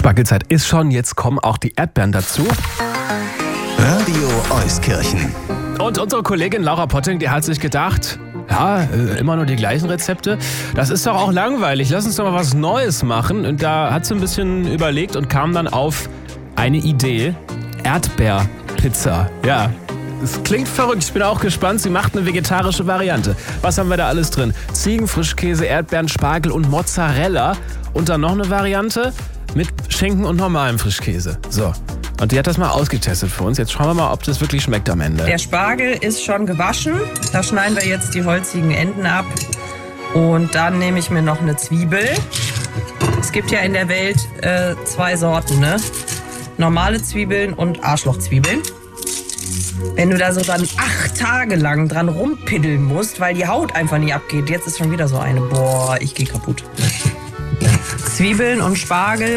Spargelzeit ist schon, jetzt kommen auch die Erdbeeren dazu. Radio Euskirchen. Und unsere Kollegin Laura Potting, die hat sich gedacht, ja, immer nur die gleichen Rezepte. Das ist doch auch langweilig, lass uns doch mal was Neues machen. Und da hat sie ein bisschen überlegt und kam dann auf eine Idee. Erdbeerpizza. Ja, es klingt verrückt, ich bin auch gespannt. Sie macht eine vegetarische Variante. Was haben wir da alles drin? Ziegenfrischkäse, Erdbeeren, Spargel und Mozzarella. Und dann noch eine Variante mit Schinken und normalem Frischkäse. So. Und die hat das mal ausgetestet für uns. Jetzt schauen wir mal, ob das wirklich schmeckt am Ende. Der Spargel ist schon gewaschen. Da schneiden wir jetzt die holzigen Enden ab. Und dann nehme ich mir noch eine Zwiebel. Es gibt ja in der Welt 2 Sorten, ne? Normale Zwiebeln und Arschlochzwiebeln. Wenn du da so dann 8 Tage lang dran rumpiddeln musst, weil die Haut einfach nicht abgeht. Jetzt ist schon wieder so eine. Boah, ich gehe kaputt. Zwiebeln und Spargel